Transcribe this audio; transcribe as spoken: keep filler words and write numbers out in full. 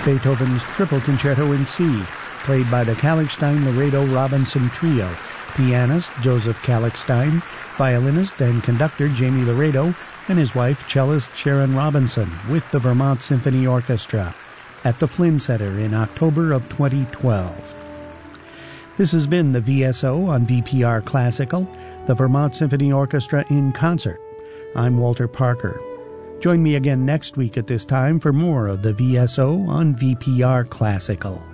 Beethoven's Triple Concerto in C, played by the Kallichstein-Laredo-Robinson Trio, pianist Joseph Kallichstein, violinist and conductor Jamie Laredo, and his wife, cellist Sharon Robinson, with the Vermont Symphony Orchestra, at the Flynn Center in October of twenty twelve. This has been the V S O on V P R Classical, the Vermont Symphony Orchestra in concert. I'm Walter Parker. Join me again next week at this time for more of the V S O on V P R Classical.